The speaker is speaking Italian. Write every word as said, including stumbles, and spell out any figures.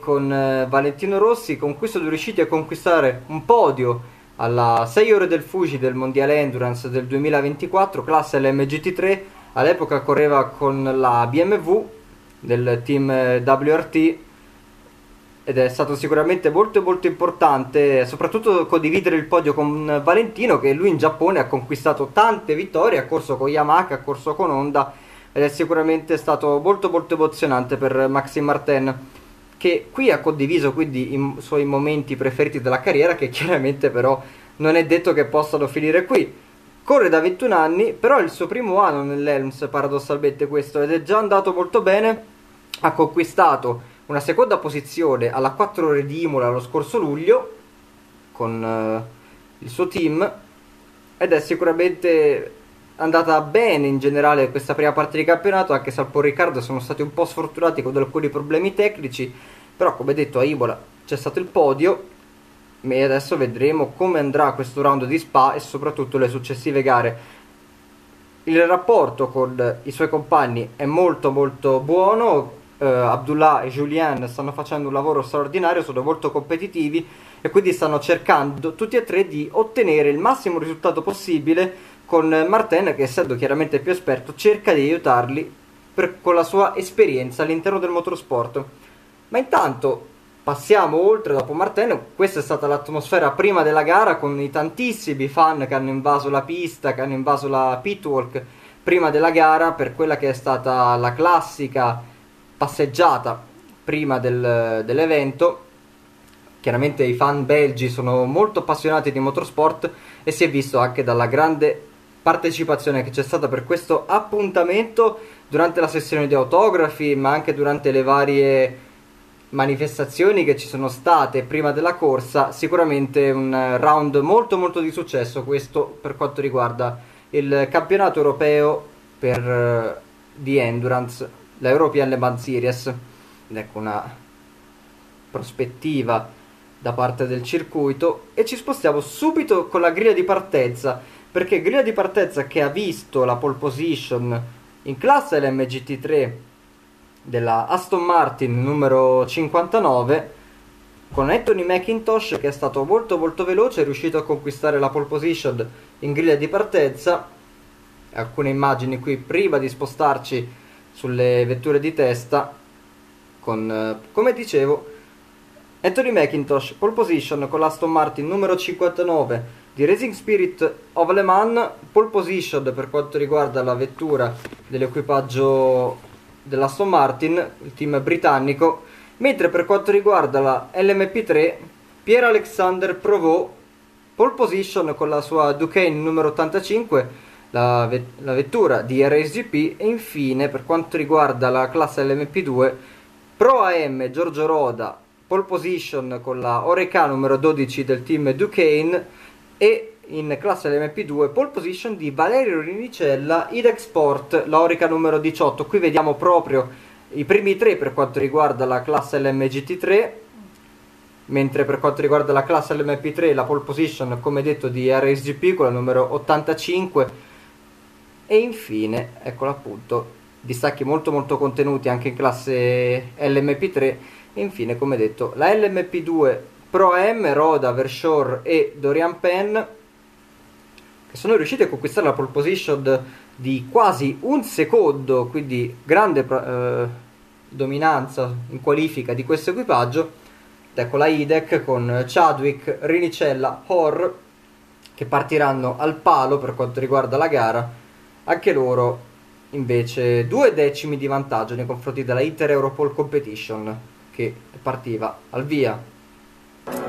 con eh, Valentino Rossi, con cui sono riusciti a conquistare un podio alla sei ore del Fuji del Mondiale Endurance del duemilaventiquattro, classe L M G T tre. All'epoca correva con la B M W del team eh, W R T, ed è stato sicuramente molto molto importante, soprattutto condividere il podio con Valentino, che lui in Giappone ha conquistato tante vittorie, ha corso con Yamaha, ha corso con Honda, ed è sicuramente stato molto molto emozionante per Maxime Martin, che qui ha condiviso quindi i suoi momenti preferiti della carriera, che chiaramente però non è detto che possano finire qui. Corre da ventuno anni, però è il suo primo anno nell'Helms, paradossalmente questo, ed è già andato molto bene. Ha conquistato una seconda posizione alla quattro ore di Imola lo scorso luglio con uh, il suo team, ed è sicuramente andata bene in generale questa prima parte di campionato, anche se al Paul Ricard sono stati un po' sfortunati con alcuni problemi tecnici, però come detto a Imola c'è stato il podio, e adesso vedremo come andrà questo round di Spa e soprattutto le successive gare. Il rapporto con i suoi compagni è molto molto buono. Uh, Abdullah e Julien stanno facendo un lavoro straordinario, sono molto competitivi e quindi stanno cercando tutti e tre di ottenere il massimo risultato possibile, con Martin che, essendo chiaramente più esperto, cerca di aiutarli per, con la sua esperienza all'interno del motorsport. Ma intanto passiamo oltre. Dopo Martin, questa è stata l'atmosfera prima della gara, con i tantissimi fan che hanno invaso la pista, che hanno invaso la pitwalk prima della gara, per quella che è stata la classica passeggiata prima del, dell'evento. Chiaramente i fan belgi sono molto appassionati di motorsport e si è visto anche dalla grande partecipazione che c'è stata per questo appuntamento durante la sessione di autografi, ma anche durante le varie manifestazioni che ci sono state prima della corsa. Sicuramente un round molto molto di successo questo per quanto riguarda il campionato europeo per di Endurance, la European Le Mans Series. Ed ecco una prospettiva da parte del circuito, e ci spostiamo subito con la griglia di partenza, perché griglia di partenza che ha visto la pole position in classe L M G T tre della Aston Martin numero cinquantanove, con Anthony McIntosh che è stato molto molto veloce, è riuscito a conquistare la pole position in griglia di partenza. Alcune immagini qui prima di spostarci sulle vetture di testa, con, come dicevo, Anthony McIntosh pole position con l'Aston Martin numero cinquantanove di Racing Spirit of Le Mans, pole position per quanto riguarda la vettura dell'equipaggio dell'Aston Martin, il team britannico, mentre per quanto riguarda la L M P tre, Pierre-Alexandre Provost pole position con la sua Duqueine numero ottantacinque, la, vet la vettura di R S G P. E infine per quanto riguarda la classe L M P due, Pro A M Giorgio Roda pole position con la Oreca numero dodici del team Duqueine, e in classe L M P due pole position di Valerio Rinicella Idex Sport, la Oreca numero diciotto. Qui vediamo proprio i primi tre per quanto riguarda la classe L M G T tre, mentre per quanto riguarda la classe L M P tre la pole position, come detto, di R S G P con la numero ottantacinque. E infine, eccola appunto, distacchi molto molto contenuti anche in classe L M P tre. E infine, come detto, la L M P due Pro M, Roda, Verschoor e Dorian Penn, che sono riusciti a conquistare la pole position di quasi un secondo, quindi grande eh, dominanza in qualifica di questo equipaggio. Ed ecco la I D E C con Chadwick, Rinicella, Hoare, che partiranno al palo per quanto riguarda la gara. Anche loro invece due decimi di vantaggio nei confronti della Inter Europole Competition, che partiva al via